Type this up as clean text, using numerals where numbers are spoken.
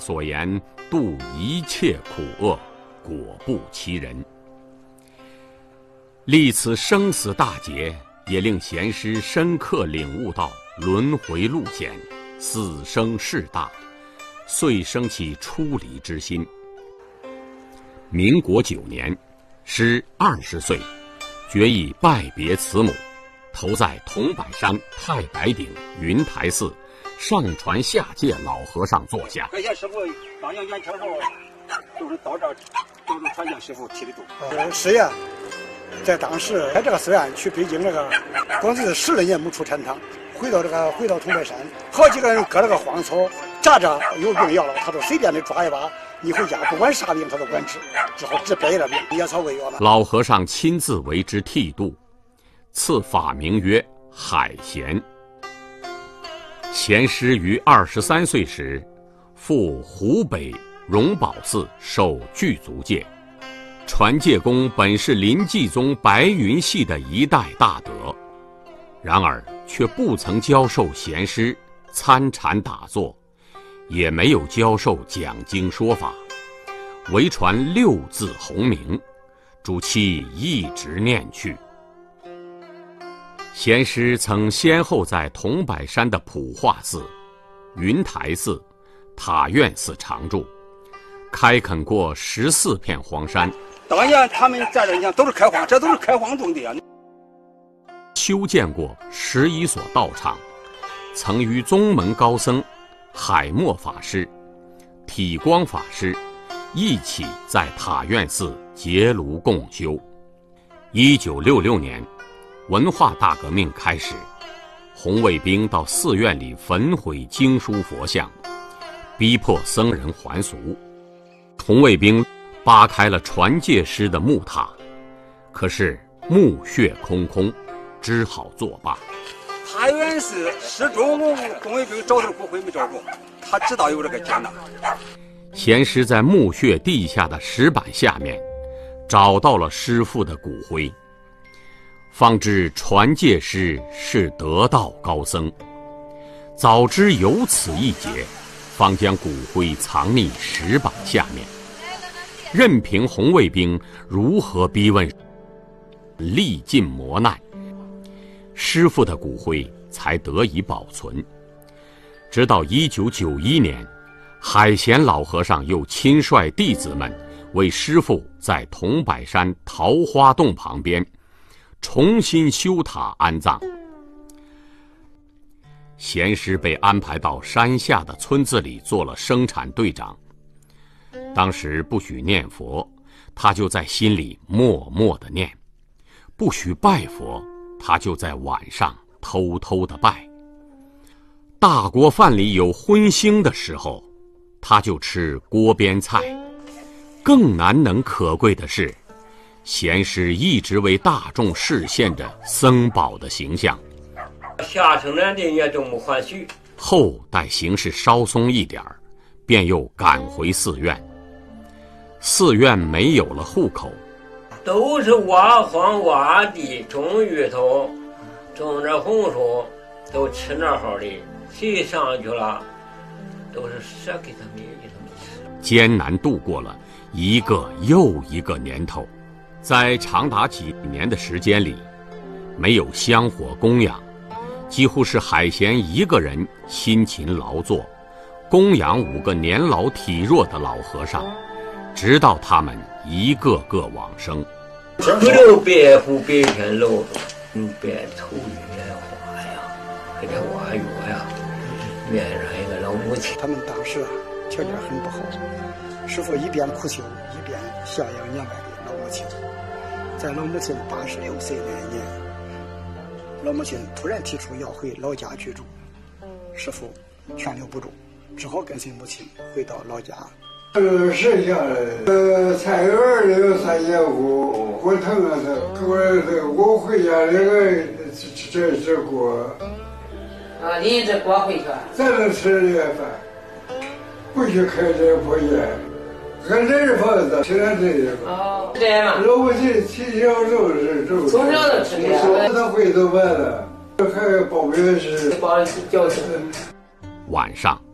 所言，度一切苦厄，果不其人。历此生死大劫，也令贤师深刻领悟到轮回路险，死生事大，遂生起出离之心。民国9年，师20岁，决意拜别慈母，投在桐柏山太白顶云台寺上传下界老和尚座下。 快见师傅当阳元朝时候，都是到这儿，都是传见师傅提的住。 是呀，在当时开这个寺院去北京这个，光是12年没出禅堂，回到桐柏山，好几个人割了个荒草，扎着有病要了，他都随便的抓一把。你回家不管啥病他都管治，之后治百了病，野草为药了。 老和尚亲自为之剃度，赐法名曰海贤。贤师于23岁时，赴湖北荣宝寺受具足戒。传戒功本是临济宗白云系的一代大德，然而却不曾教授贤师参禅打坐，也没有教授讲经说法，唯传6字洪名，诸期一直念去。贤师曾先后在桐柏山的普化寺、云台寺、塔院寺常住，开垦过14片荒山。 当年他们在这你看都是开荒，这都是开荒种地啊。 修建过11所道场，曾与宗门高僧海默法师、体光法师一起在塔院寺结庐共修。1966年，文化大革命开始，红卫兵到寺院里焚毁经书佛像，逼迫僧人还俗。红卫兵扒开了传戒师的木塔，可是墓穴空空，只好作罢。 塔院寺始终红卫兵找到骨灰没找着，他知道有这个艰难。 贤师在墓穴地下的石板下面找到了师父的骨灰，方知传戒师是得道高僧。早知有此一劫，方将骨灰藏匿石板下面，任凭红卫兵如何逼问，历尽磨难，师父的骨灰才得以保存。直到1991年，海贤老和尚又亲率弟子们为师父在桐柏山桃花洞旁边重新修塔安葬。贤师被安排到山下的村子里做了生产队长。当时不许念佛，他就在心里默默地念；不许拜佛，他就在晚上偷偷地拜。大锅饭里有荤腥的时候，他就吃锅边菜。更难能可贵的是，贤师一直为大众示现着僧宝的形象。 下城南的也都没还许。 后待形势稍松一点，便又赶回寺院。寺院没有了户口， 都是挖荒挖地，种芋头，种着红薯，都吃那好的。谁上去了，都是舍给他们吃。 艰难度过了一个又一个年头，在长达几年的时间里，没有香火供养，几乎是海贤一个人辛勤劳作，供养5个年老体弱的老和尚，直到他们一个个往生。 不留白虎白天露，白头莲花呀，给这挖药呀，面上一个老母亲。 他们当时条件很不好，师父一边苦修，一边孝养年迈的老母亲。在老母亲86岁那年，老母亲突然提出要回老家居住，师父劝留不住，只好跟随母亲回到老家。 剩下的菜园那个3节骨火腾啊，我回家那个这锅啊，你这锅回去， 咱能吃这个饭，不许开这破烟，俺这是房子吃点这个。 哦，这样嘛。 老母亲从小就是这个， 从小就吃这个。 他会做饭了，还包饼是包饺子。 晚上，